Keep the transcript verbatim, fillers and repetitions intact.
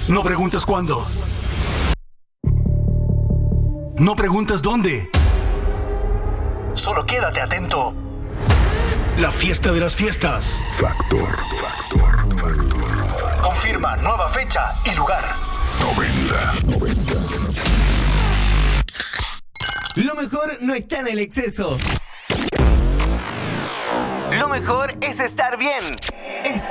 No preguntas cuándo. No preguntas dónde. Solo quédate atento. La fiesta de las fiestas. Factor, factor, factor. Confirma nueva fecha y lugar. noventa, noventa. Lo mejor no está en el exceso. Lo mejor es estar bien. Está